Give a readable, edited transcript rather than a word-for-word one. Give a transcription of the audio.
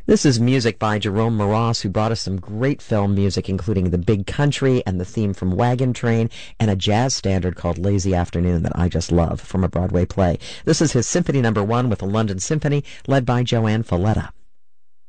This is music by Jerome Moross, who brought us some great film music, including The Big Country and the theme from Wagon Train, and a jazz standard called Lazy Afternoon that I just love from a Broadway play. This is his Symphony No. 1 with the London Symphony, led by Joanne Falletta.